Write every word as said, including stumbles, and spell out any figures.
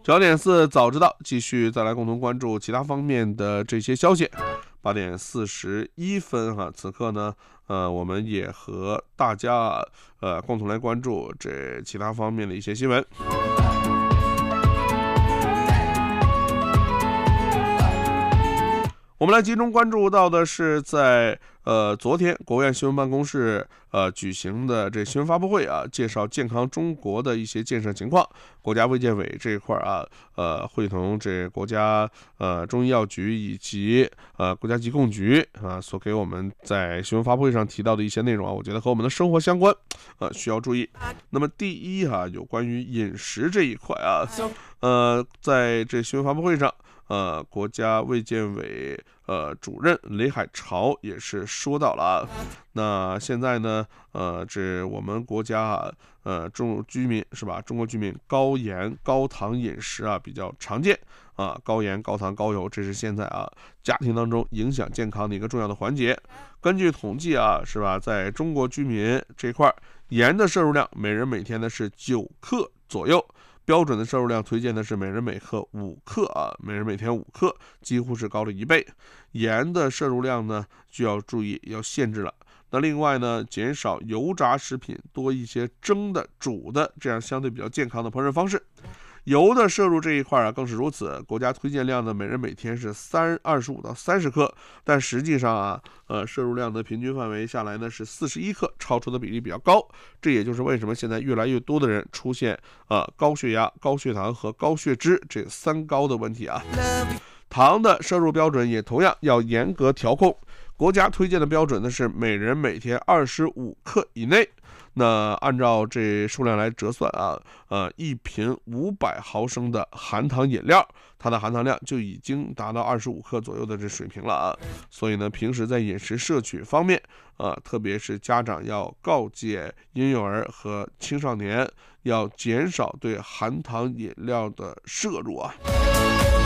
九点四早知道，继续再来共同关注其他方面的这些消息。八点四十一分哈，此刻呢，呃，我们也和大家呃共同来关注这其他方面的一些新闻。我们来集中关注到的是在呃昨天国务院新闻办公室呃举行的这新闻发布会啊，介绍健康中国的一些建设情况。国家卫健委这一块啊，呃会同这国家呃中医药局以及呃国家疾控局啊所给我们在新闻发布会上提到的一些内容啊，我觉得和我们的生活相关，呃需要注意。那么第一啊，有关于饮食这一块啊，呃在这新闻发布会上。呃，国家卫健委呃主任雷海潮也是说到了啊，那现在呢，呃，这我们国家啊，呃，中国居民是吧？中国居民高盐高糖饮食啊比较常见啊，高盐高糖高油，这是现在啊家庭当中影响健康的一个重要的环节。根据统计啊，是吧，在中国居民这块，盐的摄入量每人每天呢是九克左右。标准的摄入量推荐的是每人每克五克啊，每人每天五克，几乎是高了一倍。盐的摄入量呢，就要注意要限制了。那另外呢，减少油炸食品，多一些蒸的、煮的，这样相对比较健康的烹饪方式。油的摄入这一块啊，更是如此。国家推荐量呢，每人每天是三二十五到三十克，但实际上啊，呃，摄入量的平均范围下来呢是四十一克，超出的比例比较高。这也就是为什么现在越来越多的人出现啊、呃、高血压、高血糖和高血脂这三高的问题啊。糖的摄入标准也同样要严格调控。国家推荐的标准呢是每人每天二十五克以内。那按照这数量来折算啊，呃，一瓶五百毫升的含糖饮料，它的含糖量就已经达到二十五克左右的这水平了啊。所以呢，平时在饮食摄取方面啊，特别是家长要告诫婴幼儿和青少年要减少对含糖饮料的摄入啊。